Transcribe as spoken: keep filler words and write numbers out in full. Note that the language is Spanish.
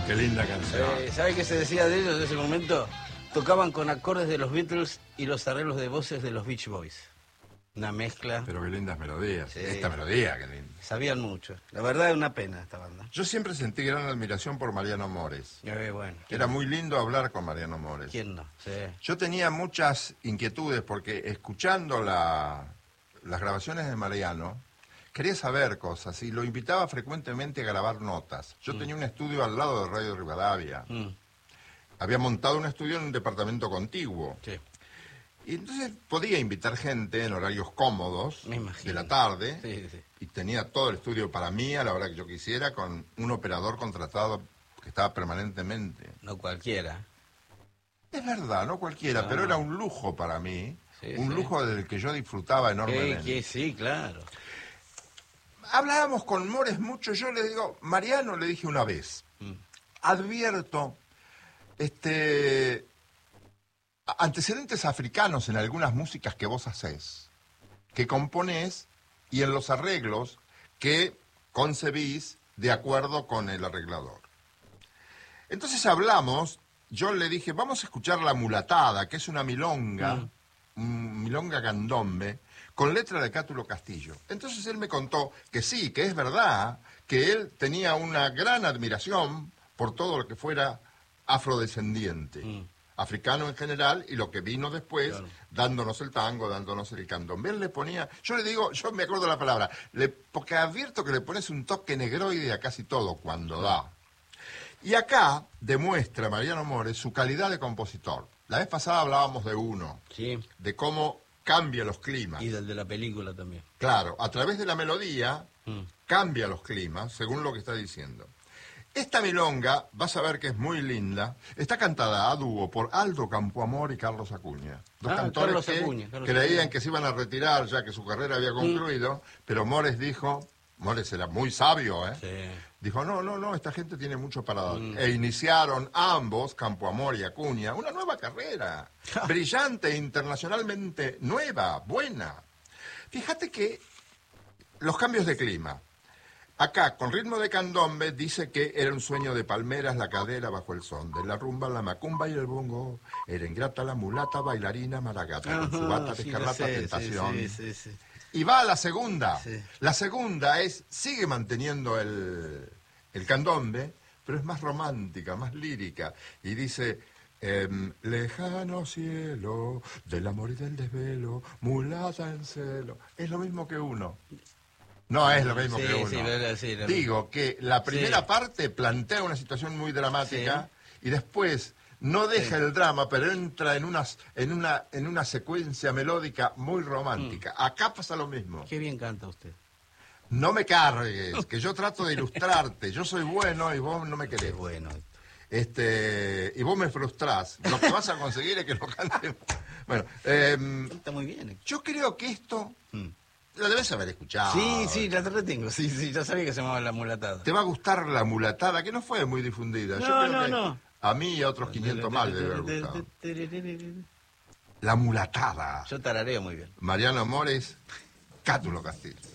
Qué linda canción. Eh, ¿Sabe qué se decía de ellos en ese momento? Tocaban con acordes de los Beatles y los arreglos de voces de los Beach Boys. Una mezcla. Pero qué lindas melodías. Sí. Esta melodía, qué linda. Sabían mucho. La verdad es una pena esta banda. Yo siempre sentí gran admiración por Mariano Mores. Eh, bueno, Era muy lindo hablar con Mariano Mores. ¿quién no? Sí. Yo tenía muchas inquietudes porque escuchando la, las grabaciones de Mariano, quería saber cosas y lo invitaba frecuentemente a grabar notas. Yo mm. tenía un estudio al lado de Radio Rivadavia. Mm. Había montado un estudio en un departamento contiguo. Sí. Y entonces podía invitar gente en horarios cómodos de la tarde. Sí, sí. Y tenía todo el estudio para mí a la hora que yo quisiera, con un operador contratado que estaba permanentemente. No cualquiera. Es verdad, no cualquiera, no. Pero era un lujo para mí. Sí, un sí. lujo del que yo disfrutaba enormemente. ¿Qué, qué? Sí, claro. Hablábamos con Mores mucho. Yo le digo, Mariano, le dije una vez, mm. advierto este antecedentes africanos en algunas músicas que vos hacés, que componés y en los arreglos que concebís de acuerdo con el arreglador. Entonces hablamos, yo le dije, vamos a escuchar La Mulatada, que es una milonga, mm. un milonga candombe, con letra de Cátulo Castillo. Entonces él me contó que sí, que es verdad, que él tenía una gran admiración por todo lo que fuera afrodescendiente. Mm. Africano en general, y lo que vino después, claro. dándonos el tango, dándonos el candombe. Él le ponía, yo le digo, yo me acuerdo la palabra, le, porque advierto que le pones un toque negroide a casi todo cuando da. Y acá demuestra Mariano Mores su calidad de compositor. La vez pasada hablábamos de uno, sí. de cómo cambia los climas. Y del de la película también. Claro, a través de la melodía mm. cambia los climas, según lo que está diciendo. Esta milonga, vas a ver que es muy linda, está cantada a dúo por Aldo Campoamor y Carlos Acuña. Dos ah, cantores Carlos que Acuña, Carlos creían Acuña. que se iban a retirar ya que su carrera había concluido, mm. pero Mores dijo, Mores era muy sabio, ¿eh? Sí. Dijo, no, no, no, esta gente tiene mucho para dar. Mm. E iniciaron ambos, Campoamor y Acuña, una nueva carrera, brillante, internacionalmente nueva, buena. Fíjate que los cambios de clima. Acá, con ritmo de candombe, dice que era un sueño de palmeras la cadera bajo el son, de la rumba, la macumba y el bongo, era ingrata la mulata, bailarina maragata, Ajá, con su bata de sí, escarlata sé, tentación. Sí, sí, sí, sí. Y va a la segunda. Sí. La segunda es, sigue manteniendo el, el candombe, pero es más romántica, más lírica. Y dice, eh, lejano cielo, del amor y del desvelo, mulata en celo. Es lo mismo que uno. No es lo mismo sí, que uno. Sí, verdad, sí, lo Digo mismo. que la primera sí. parte plantea una situación muy dramática sí. y después no deja sí. el drama, pero entra en, unas, en, una, en una secuencia melódica muy romántica. Mm. Acá pasa lo mismo. Qué bien canta usted. No me cargues, que yo trato de ilustrarte. Yo soy bueno y vos no me querés. Qué bueno. Este, y vos me frustrás. Lo que vas a conseguir es que lo cante. Bueno, eh, está muy bien. Yo creo que esto... Mm. Lo debes haber escuchado. Sí, sí, la retengo. Sí, sí, ya sabía que se llamaba La Mulatada. Te va a gustar La Mulatada, que no fue muy difundida. No, Yo creo no, que no. A mí y a otros quinientos más le debe haber gustado. La Mulatada. Yo tarareo muy bien. Mariano Mores, Cátulo Castillo.